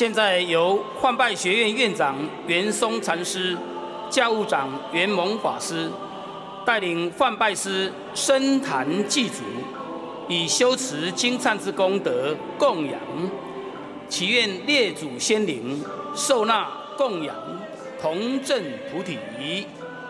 现在由焕拜学院院长袁松禅师、教务长袁蒙法师带领焕拜师深谈祭祖，以修持经忏之功德供养，祈愿列祖先灵受纳供养，同证菩提。